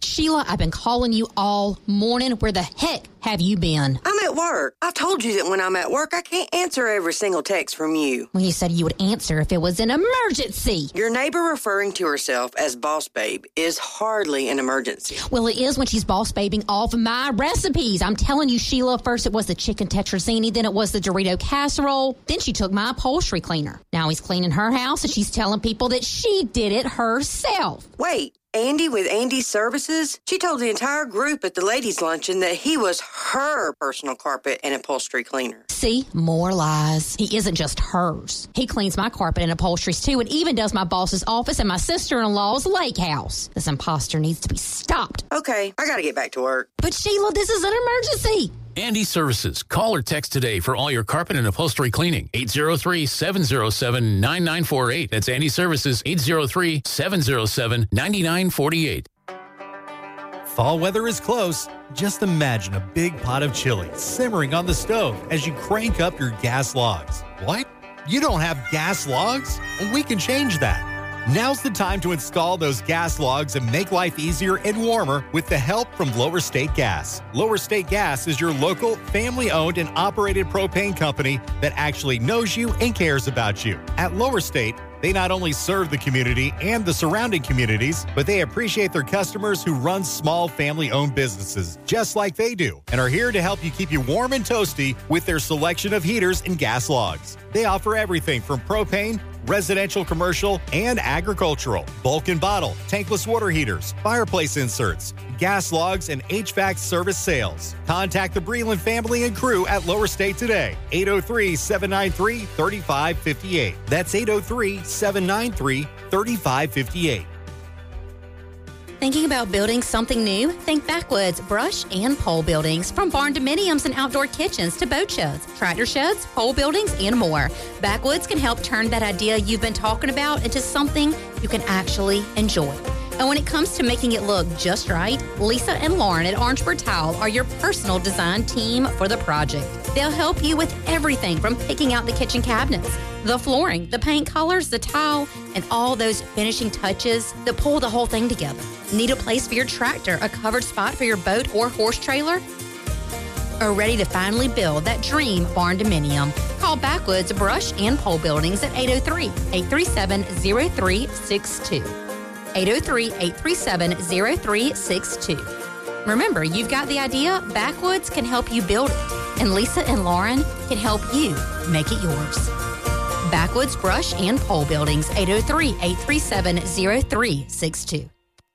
Sheila, I've been calling you all morning. Where the heck have you been? I'm at work. I told you that when I'm at work, I can't answer every single text from you. Well, you said you would answer if it was an emergency. Your neighbor referring to herself as Boss Babe is hardly an emergency. Well, it is when she's boss babing off my recipes. I'm telling you, Sheila, first it was the chicken tetrazzini, then it was the Dorito casserole, then she took my upholstery cleaner. Now he's cleaning her house, and she's telling people that she did it herself. Wait. Andy with Andy's Services? She told the entire group at the ladies' luncheon that he was her personal carpet and upholstery cleaner. See? More lies. He isn't just hers. He cleans my carpet and upholsteries too, and even does my boss's office and my sister-in-law's lake house. This imposter needs to be stopped. Okay, I gotta get back to work. But Sheila, this is an emergency. Andy Services. Call or text today for all your carpet and upholstery cleaning. 803-707-9948. That's Andy Services. 803-707-9948. Fall weather is close. Just imagine a big pot of chili simmering on the stove as you crank up your gas logs. What? You don't have gas logs? Well, we can change that. Now's the time to install those gas logs and make life easier and warmer with the help from Lower State Gas. Lower State Gas is your local, family-owned and operated propane company that actually knows you and cares about you. At Lower State, they not only serve the community and the surrounding communities, but they appreciate their customers who run small family-owned businesses, just like they do, and are here to help you keep you warm and toasty with their selection of heaters and gas logs. They offer everything from propane, residential, commercial, and agricultural, bulk and bottle, tankless water heaters, fireplace inserts, gas logs, and HVAC service sales. Contact the Breland family and crew at Lower State today. 803-793-3558. That's 803-793-3558. Thinking about building something new? Think Backwoods Brush and Pole Buildings. From barn dominiums and outdoor kitchens to boat sheds, tractor sheds, pole buildings, and more. Backwoods can help turn that idea you've been talking about into something you can actually enjoy. And when it comes to making it look just right, Lisa and Lauren at Orangeburg Tile are your personal design team for the project. They'll help you with everything from picking out the kitchen cabinets, the flooring, the paint colors, the tile, and all those finishing touches that pull the whole thing together. Need a place for your tractor, a covered spot for your boat or horse trailer? Or ready to finally build that dream barn dominium? Call Backwoods Brush and Pole Buildings at 803-837-0362. 803-837-0362. Remember, you've got the idea. Backwoods can help you build it. And Lisa and Lauren can help you make it yours. Backwoods Brush and Pole Buildings, 803-837-0362.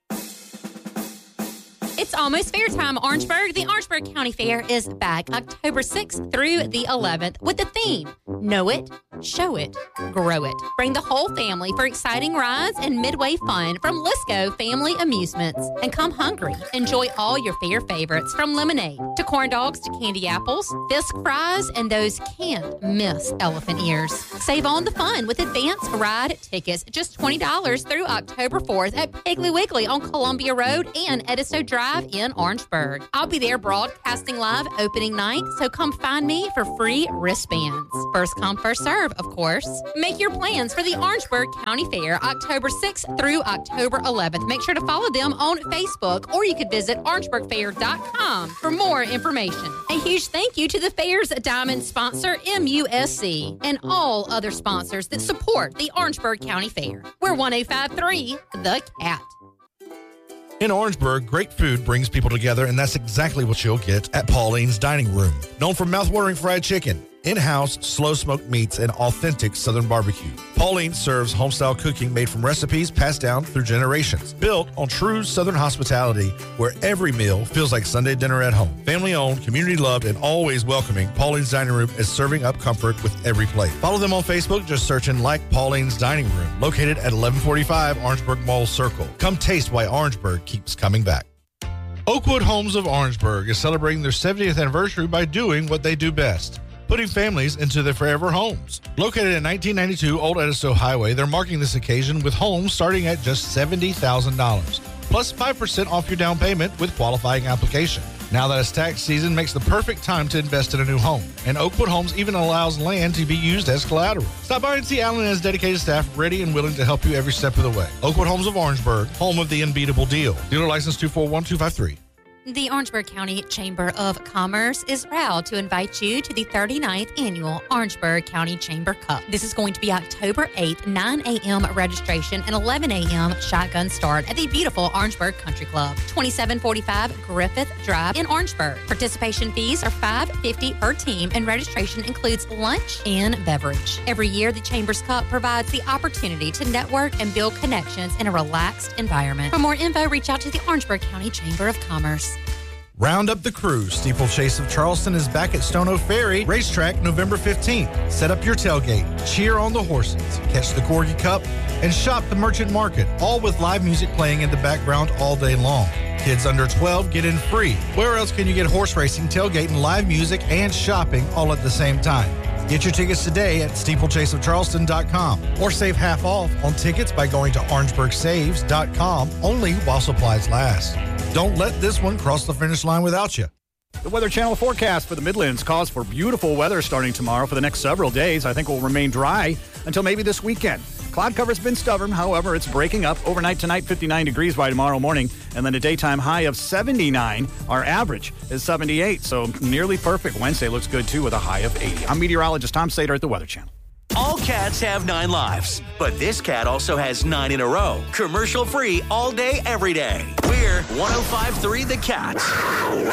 It's almost fair time, Orangeburg. The Orangeburg County Fair is back October 6th through the 11th with the theme, Know It, Show It, Grow It. Bring the whole family for exciting rides and midway fun from Lisco Family Amusements. And come hungry. Enjoy all your fair favorites from lemonade to corn dogs to candy apples, bisque fries, and those can't miss elephant ears. Save on the fun with advanced ride tickets, just $20 through October 4th at Piggly Wiggly on Columbia Road and Edisto Drive in Orangeburg. I'll be there broadcasting live opening night, so come find me for free wristbands. First come, first serve, of course. Make your plans for the Orangeburg County Fair, October 6th through October 11th. Make sure to follow them on Facebook, or you could visit orangeburgfair.com for more information. A huge thank you to the fair's diamond sponsor, MUSC, and all other sponsors that support the Orangeburg County Fair. We're 1053 The Cat. In Orangeburg, great food brings people together, and that's exactly what you'll get at Pauline's Dining Room. Known for mouth-watering fried chicken, in-house slow-smoked meats, and authentic Southern barbecue. Pauline serves home-style cooking made from recipes passed down through generations. Built on true Southern hospitality, where every meal feels like Sunday dinner at home. Family-owned, community-loved, and always welcoming, Pauline's Dining Room is serving up comfort with every plate. Follow them on Facebook, just searching like Pauline's Dining Room, located at 1145 Orangeburg Mall Circle. Come taste why Orangeburg keeps coming back. Oakwood Homes of Orangeburg is celebrating their 70th anniversary by doing what they do best: putting families into their forever homes. Located at 1992 Old Edisto Highway, they're marking this occasion with homes starting at just $70,000, plus 5% off your down payment with qualifying application. Now that it's tax season makes the perfect time to invest in a new home. And Oakwood Homes even allows land to be used as collateral. Stop by and see Alan and his dedicated staff ready and willing to help you every step of the way. Oakwood Homes of Orangeburg, home of the unbeatable deal. Dealer license 241253. The Orangeburg County Chamber of Commerce is proud to invite you to the 39th Annual Orangeburg County Chamber Cup. This is going to be October 8th, 9 a.m. registration and 11 a.m. shotgun start at the beautiful Orangeburg Country Club, 2745 Griffith Drive in Orangeburg. Participation fees are $5.50 per team, and registration includes lunch and beverage. Every year, the Chamber's Cup provides the opportunity to network and build connections in a relaxed environment. For more info, reach out to the Orangeburg County Chamber of Commerce. Round up the crew. Steeplechase of Charleston is back at Stone Oak Ferry Racetrack November 15th. Set up your tailgate, cheer on the horses, catch the Corgi Cup, and shop the Merchant Market, all with live music playing in the background all day long. Kids under 12 get in free. Where else can you get horse racing, tailgating, live music, and shopping all at the same time? Get your tickets today at steeplechaseofcharleston.com or save half off on tickets by going to orangeburgsaves.com only while supplies last. Don't let this one cross the finish line without you. The Weather Channel forecast for the Midlands calls for beautiful weather starting tomorrow for the next several days. I think it will remain dry until maybe this weekend. Cloud cover's been stubborn. However, it's breaking up. Overnight tonight, 59 degrees by tomorrow morning. And then a daytime high of 79. Our average is 78. So nearly perfect. Wednesday looks good, too, with a high of 80. I'm meteorologist Tom Sater at the Weather Channel. All cats have 9 lives, but this cat also has 9 in a row. Commercial free all day, every day. We're 105.3 The Cat.